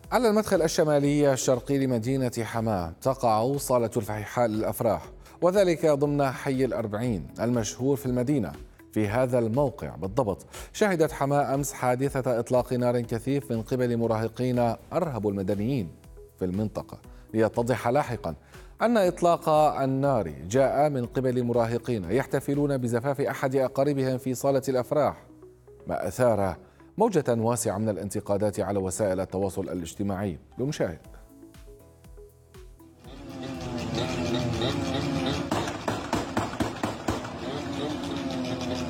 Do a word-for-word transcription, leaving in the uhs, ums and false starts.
على المدخل الشمالي الشرقي لمدينة حماة تقع صالة الفحيحاء للأفراح، وذلك ضمن حي الأربعين المشهور في المدينة. في هذا الموقع بالضبط شهدت حماة أمس حادثة إطلاق نار كثيف من قبل مراهقين أرهبوا المدنيين في المنطقة. ليتضح لاحقا أن إطلاق النار جاء من قبل مراهقين يحتفلون بزفاف أحد أقاربهم في صالة الأفراح، ما أثار موجة واسعة من الانتقادات على وسائل التواصل الاجتماعي. لنشاهد.